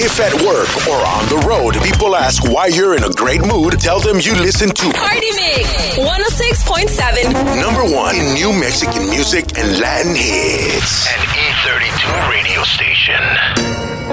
If at work or on the road, people ask why you're in a great mood, tell them you listen to Party Mix 106.7. Number 1 in New Mexican music and Latin hits. An E32 radio station.